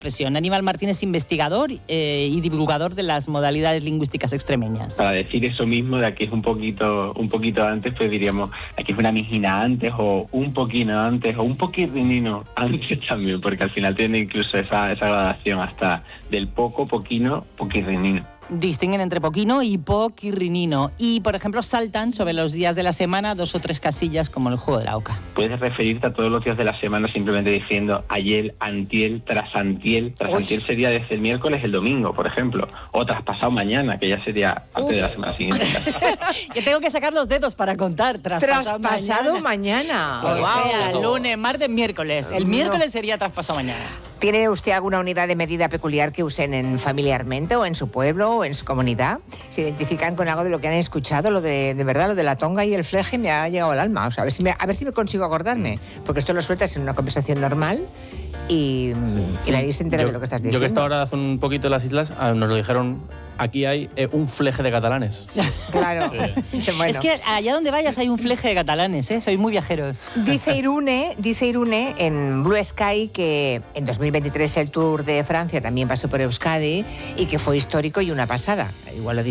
expresión. Aníbal Martín es investigador y divulgador de las modalidades lingüísticas extremeñas. Para decir eso mismo, de aquí es un poquito antes, pues diríamos, aquí es una mijina antes, o un poquino antes, o un poquitinino antes también, porque al final tiene incluso esa gradación hasta del poco, poquino, poquitinino. Distinguen entre poquino y poquirrinino. Y, por ejemplo, saltan sobre los días de la semana 2 o 3 casillas como el juego de la oca. Puedes referirte a todos los días de la semana simplemente diciendo ayer, antiel, trasantiel. Trasantiel sería desde el miércoles el domingo, por ejemplo. O traspasado mañana, que ya sería parte de la semana siguiente. Yo tengo que sacar los dedos para contar. Traspasado mañana. O sea, lunes, martes, miércoles. El miércoles sería traspasado mañana. ¿Tiene usted alguna unidad de medida peculiar que usen familiarmente o en su pueblo o en su comunidad? ¿Se identifican con algo de lo que han escuchado? Lo de verdad, lo de la tonga y el fleje me ha llegado al alma. O sea, a ver si me consigo acordarme. Porque esto lo sueltas en una conversación normal y nadie se entera de lo que estás diciendo. Yo que he estado ahora hace un poquito en las islas, nos lo dijeron, aquí hay un fleje de catalanes. Claro. Sí. Bueno. Es que allá donde vayas hay un fleje de catalanes, ¿eh? Sois muy viajeros. Dice Irune en Blue Sky que en 2023 el Tour de Francia también pasó por Euskadi y que fue histórico y una pasada. Igual lo dice